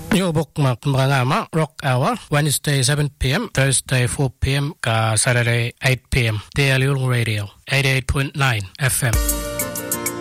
Yo bookmark mga Rock Hour, Wednesday 7 p.m., Thursday 4 p.m., Saturday 8 p.m. Daily Radio, 88.9 FM.